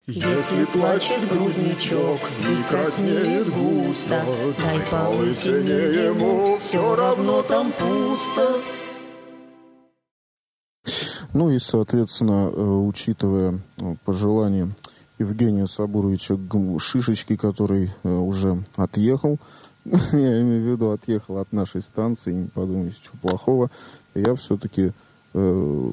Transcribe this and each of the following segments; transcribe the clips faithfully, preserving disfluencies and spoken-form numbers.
Если плачет грудничок и краснеет густо, дай полысине ему, все равно там пусто. Ну и, соответственно, учитывая пожелания Евгения Сабуровича Шишечки, который уже отъехал, я имею в виду, отъехал от нашей станции, не подумайте, ничего плохого, я все-таки, э,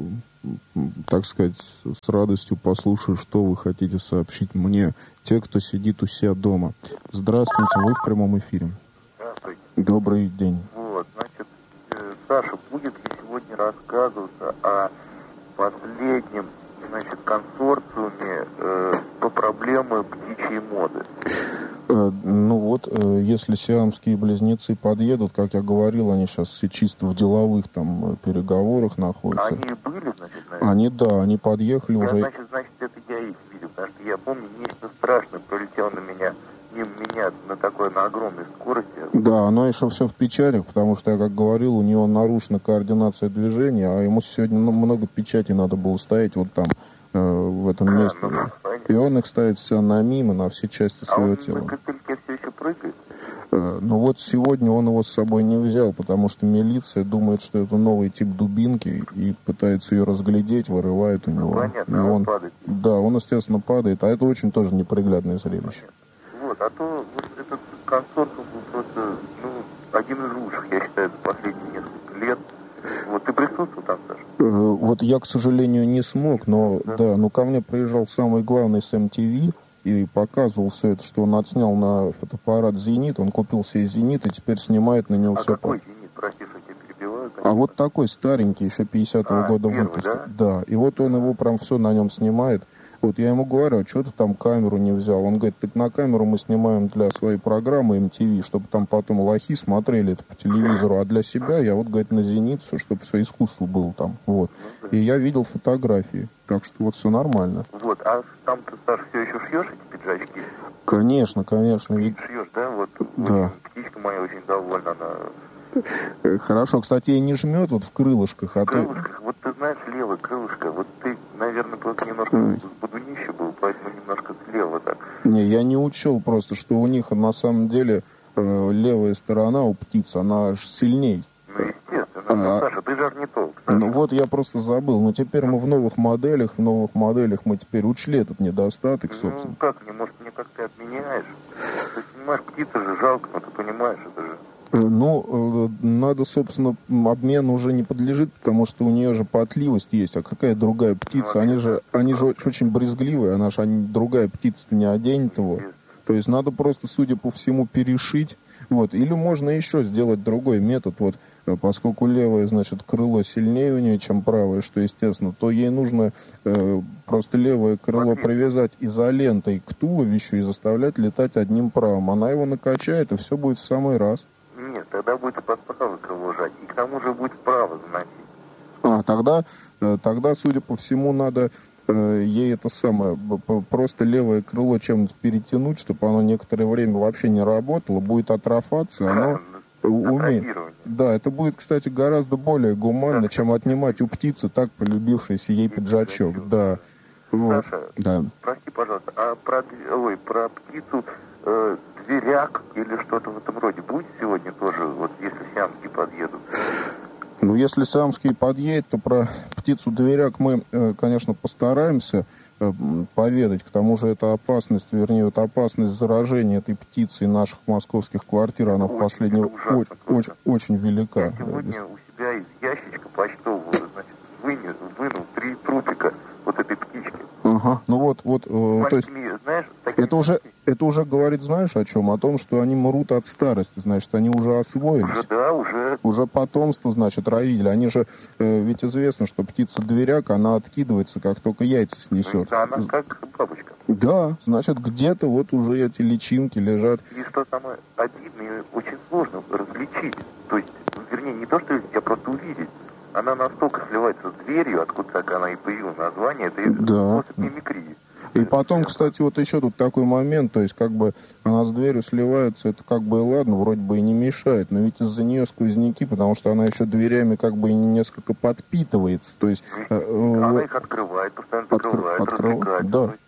так сказать, с радостью послушаю, что вы хотите сообщить мне, те, кто сидит у себя дома. Здравствуйте, вы в прямом эфире. Здравствуйте. Добрый день. Вот, значит, Саша, будет ли сегодня рассказываться о последнем, значит, консорциуме э, по проблеме птичьей моды? Э, ну вот, э, если сиамские близнецы подъедут, как я говорил, они сейчас все чисто в деловых там переговорах находятся. Они были, значит, наверное? Они, да, они подъехали я, уже. Значит, значит, это я их видел, потому что я помню, нечто страшное пролетело на меня, мимо меня на такой, на огромной скорости. Да, оно еще все в печатях, потому что, я как говорил, у него нарушена координация движения, а ему сегодня ну, много печати надо было ставить вот там, э, в этом а, месте. Ну, да. И он их ставит все на мимо, на все части своего а тела. А он на костыльке все еще прыгает? Э, ну вот сегодня он его с собой не взял, потому что милиция думает, что это новый тип дубинки, и пытается ее разглядеть, вырывает у него. Ну, понятно, и он, он падает. Да, он, естественно, падает, а это очень тоже неприглядное зрелище. Понятно. Вот, а то вот этот консорциум был просто, ну, один из лучших, я считаю, за последние несколько лет. Вот ты присутствовал там, Саша? Э, вот я, к сожалению, не смог, но да, да ну ко мне приезжал самый главный с эм ти ви и показывал все это, что он отснял на фотоаппарат «Зенит», он купил себе «Зенит» и теперь снимает на него а все. Какой по... «Зенит», прости, что тебя перебиваю? Конечно. А вот такой старенький, еще пятидесятого а, года первый, выпуска. Да? да, и вот он его прям все на нем снимает. Вот я ему говорю, а что ты там камеру не взял? Он говорит, так на камеру мы снимаем для своей программы эм ти ви, чтобы там потом лохи смотрели это по телевизору, а для себя я вот, говорит, на «Зенит», все, чтобы все искусство было там. Вот. И я видел фотографии, так что вот все нормально. Вот, а там ты, Саш, все еще шьешь эти пиджачки? Конечно, конечно. Ведь... Шьешь, да? Вот, да. Птичка моя очень довольна, она... Хорошо, кстати, и не жмет вот в крылышках, а в крылышках, то... вот ты знаешь, левое крылышко, вот ты, наверное, просто немножко с бодунище был, поэтому немножко слева так. Не, я не учел просто, что у них на самом деле э, левая сторона у птиц, она аж сильней. Ну, естественно, а, ну, Саша, ты же орнитолог. Саша. Ну вот я просто забыл, но теперь мы в новых моделях, в новых моделях мы теперь учли этот недостаток, собственно. Ну как, мне, может, мне как ты отменяешь? Ты понимаешь, птица же жалко, но ты понимаешь, это же... Ну, надо, собственно, обмен уже не подлежит, потому что у нее же потливость есть. А какая другая птица? Ну, они же, они же очень брезгливые, она же они, другая птица-то не оденет его. То есть надо просто, судя по всему, перешить. Вот. Или можно еще сделать другой метод. Вот, поскольку левое, значит, крыло сильнее у нее, чем правое, что естественно, то ей нужно э, просто левое крыло привязать изолентой к туловищу и заставлять летать одним правым. Она его накачает, и все будет в самый раз. Нет, тогда будет под правое крыло жать, и к тому же будет вправо заносить. А, тогда, тогда, судя по всему, надо э, ей это самое, просто левое крыло чем-нибудь перетянуть, чтобы оно некоторое время вообще не работало, будет атрофаться, оно умеет. Да, это будет, кстати, гораздо более гуманно, чем отнимать у птицы так полюбившийся ей пиджачок. Да. Вот. Саша, да. Прости, пожалуйста, а про, ой, про птицу... Э, зверяк или что-то в этом роде будет сегодня тоже, вот если сиамские подъедут? Ну, если сиамские подъедет, то про птицу-дверяк мы, конечно, постараемся поведать. К тому же это опасность, вернее, вот опасность заражения этой птицей наших московских квартир, она очень, в последнее время очень, очень, очень велика. Я сегодня у себя из ящичка почтового, значит, вынул, вынул три трупика вот этой птички. Ага, ну вот, вот, э, то есть, знаешь, это уже, это уже говорит, знаешь, о чем? О том, что они мрут от старости, значит, они уже освоились. Уже, да, уже. Уже потомство, значит, родили. Они же, э, ведь известно, что птица-дверяк, она откидывается, как только яйца снесет. Да, она как бабочка. Да, значит, где-то вот уже эти личинки лежат. И что самое обидное, очень сложно различить. То есть, вернее, не то, что я просто увидеть. Она настолько сливается с дверью, откуда так она и появила название, это да. способ мимикрии. И потом, кстати, вот еще тут такой момент, то есть как бы она с дверью сливается, это как бы и ладно, вроде бы и не мешает, но ведь из-за нее сквозняки, потому что она еще дверями как бы и несколько подпитывается, то есть... Э, она их открывает, постоянно открывает, открывает, развлекает. Да,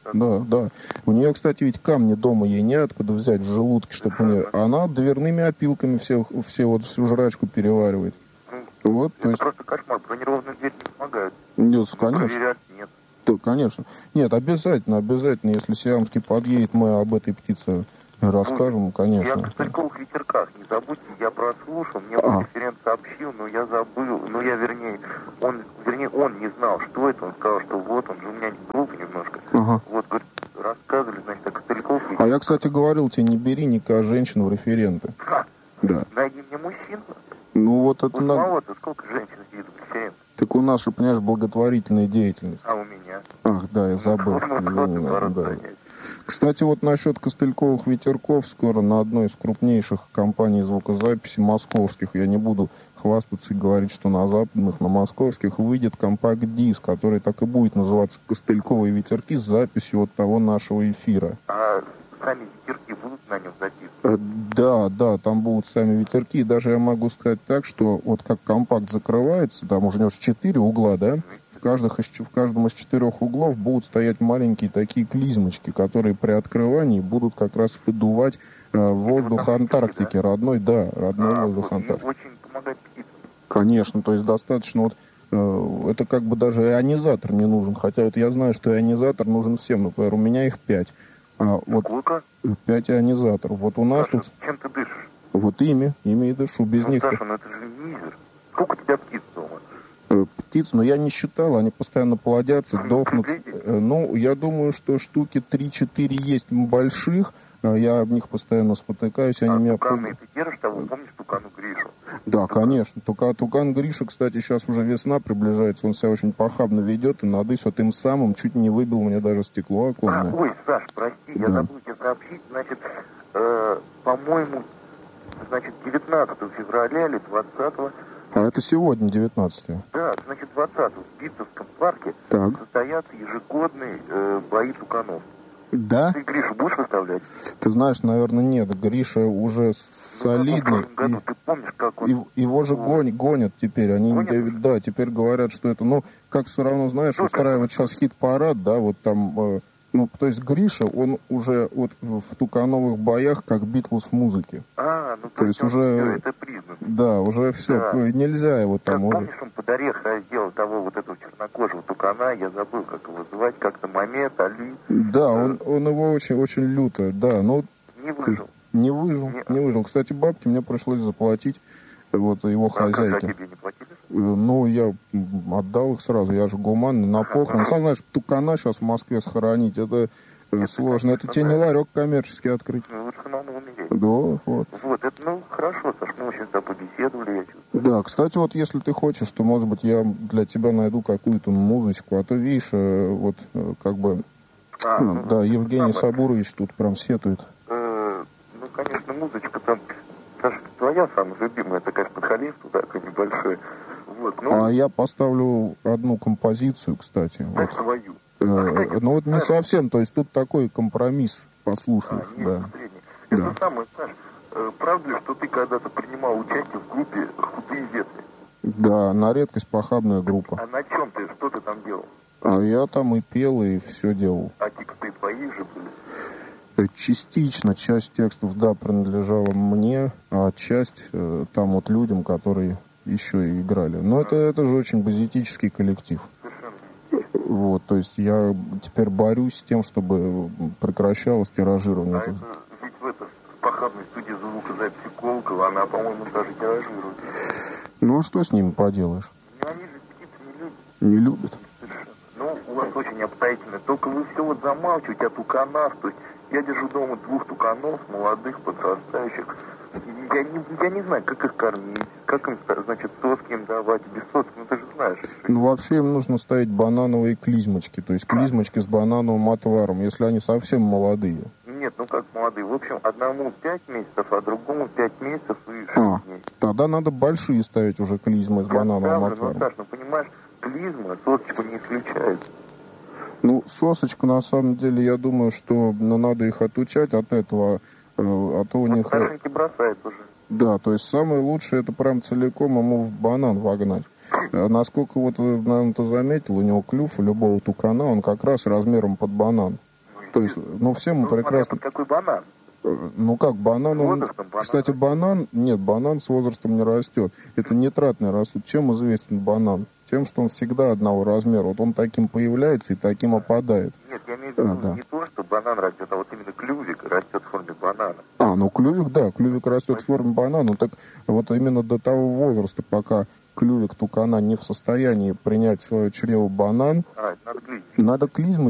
да, да. У нее, кстати, ведь камни дома ей неоткуда взять в желудке, чтобы у нее... Она дверными опилками все, все вот всю жрачку переваривает. Ну, вот, это то есть... просто кошмар. Бронированные двери не помогают. Нет, конечно. Проверять нет. Да, конечно. Нет, обязательно, обязательно. Если сиамский подъедет, мы об этой птице расскажем, Будет. конечно. Я о стольковых ветерках, не забудьте, я прослушал, мне а. референт сообщил, но я забыл, ну я вернее, он, вернее, он не знал, что это, он сказал, что вот, он же у меня глупый немножко. Ага. Вот, говорит, рассказывали, значит, так стольковых ветерках. А я, кстати, говорил тебе, не бери никаких женщин в референты. Ха. Да. Найди мне мужчин. Ну вот это вот надо... мало-то, сколько женщин сидит в референте? Так у нас, понимаешь, благотворительная деятельность. А у меня? Ах, да, я забыл. Ну, да. Кстати, вот насчет костыльковых ветерков, скоро на одной из крупнейших компаний звукозаписи московских, я не буду хвастаться и говорить, что на западных, на московских, выйдет компакт-диск, который так и будет называться «Костыльковые ветерки» с записью от того нашего эфира. А сами ветерки будут на нем записаны? Да, да, там будут сами ветерки. И даже я могу сказать так, что вот как компакт закрывается, там уже у него четыре угла, да? В, каждых, в каждом из четырех углов будут стоять маленькие такие клизмочки, которые при открывании будут как раз выдувать э, воздух вот Антарктики, да? родной, да, родной а, воздух Антарктики. Очень помогает птицам. Конечно, то есть достаточно вот э, это как бы даже ионизатор не нужен, хотя вот я знаю, что ионизатор нужен всем, например, у меня их пять. А, вот Сколько? Пять ионизаторов. Вот у нас Саша, тут... чем ты дышишь? Вот ими, ими и дышу, без ну, них... Саша, ну это же мизер. Сколько у тебя птиц дома? Птиц, но я не считал, они постоянно плодятся, дохнут. Ну, я думаю, что штуки три-четыре есть больших, я об них постоянно спотыкаюсь, они а меня... туканы ты держишь того, помнишь тукану Гришу? Да, Тукан. Конечно. Тука, тукан Гриша, кстати, сейчас уже весна приближается, он себя очень похабно ведет, и надысь вот им самым чуть не выбил мне даже стекло оконное. А, ой, Саш, прости, да. я забыл тебе сообщить, значит, э, по-моему, значит, девятнадцатого февраля или двадцатого... А это сегодня, девятнадцатое. Да, значит, двадцатого в Битцевском парке так. состоятся ежегодные э, бои туканов. Да? Ты Гришу будешь выставлять? Ты знаешь, наверное, нет. Гриша уже солидный. Ну, году, и, ты помнишь, как он... И, его же гонят, гонят теперь. Они, гонят? Да, теперь говорят, что это... Ну, как все равно, знаешь, что устраивать сейчас хит-парад, да, вот там... Э, ну, то есть Гриша, он уже вот в тукановых боях как Битлз в музыке. А, ну то, то есть уже... Все, это признак. Да, уже все. Да. Нельзя его там... Как, уже... Помнишь, он под орех раздел того вот этого чернокожего тукана, я забыл, как его звать, как-то Мамед, Али. Да, да. Он, он его очень-очень люто, да, но... Не выжил. Не выжил, не, не выжил. Кстати, бабки мне пришлось заплатить вот его а хозяйке. Как тебе не платили? Ну, я отдал их сразу, я же гуманный, на похорон. Сам знаешь, тукана сейчас в Москве сохранить, это, это сложно. Это тебе не ларек коммерческий открыть. Ну, лучше самому умереть. Да, вот. Вот, это, ну, хорошо, Саш, мы очень с тобой побеседовали, я чувствую. Да, кстати, вот если ты хочешь, то, может быть, я для тебя найду какую-то музычку, а то, видишь, вот, как бы, а, ну, да, Евгений самое... Сабурович тут прям сетует. Э, ну, конечно, музычка там, Саша, твоя самая любимая, это, конечно, подхалимство такое небольшое. Вот, ну... А я поставлю одну композицию, кстати. Так, вот. свою. Э, ну вот не совсем, то есть тут такой компромисс, послушаешь. А, нет, да. Это да. самое, Саш, э, правда ли, что ты когда-то принимал участие в группе «Худые ветви»? Да, на редкость похабная группа. А на чем ты, что ты там делал? А я там и пел, и все делал. А тексты твои же были? Частично часть текстов, да, принадлежала мне, а часть э, там вот людям, которые еще и играли. Но это, это же очень базитический коллектив. Вот, то есть я теперь борюсь с тем, чтобы прекращалось тиражирование. А это, ведь в этой похабной студии звукозаписи Колокова, она, по-моему, даже тиражирует. Ну, а что с ними поделаешь? Ну, они же птицы не любят. Не любят? Совершенно. Ну, у вас очень обстоятельно. Только вы все вот замалчиваете о туканах. То есть я держу дома двух туканов, молодых, подрастающих. Я не, я не знаю, как их кормить, как им, значит, соски им давать, без сосок, ну ты же знаешь. Ну вообще им нужно ставить банановые клизмочки, то есть клизмочки с банановым отваром, если они совсем молодые. Нет, ну как молодые, в общем, одному пять месяцев, а другому пять месяцев и шесть а, дней. Тогда надо большие ставить уже клизмы с я банановым ставлю, отваром. Ну, Саш, ну понимаешь, клизма сосочку не исключает. Ну, сосочку, на самом деле, я думаю, что ну, надо их отучать от этого. А то у вот них... старшенький бросает уже. Да, то есть самое лучшее это прям целиком ему в банан вогнать. А насколько вот, наверное, ты заметил, у него клюв у любого тукана, он как раз размером под банан. То есть, ну, все мы Ну, прекрасно... смотря под какой банан. Ну как, банан, он... Возрастом банан. Кстати, банан... Нет, банан с возрастом не растет. Это нитратный растут. Чем известен банан? Тем, что он всегда одного размера. Вот он таким появляется и таким опадает. Нет, я имею в виду А, да. не то, что банан растет, а вот именно клювик растет в форме банана. А, ну клювик, да, клювик растет в форме банана. Ну так вот именно до того возраста, пока клювик тукана не в состоянии принять в свое чрево банан, А, это надо клювик. надо клизму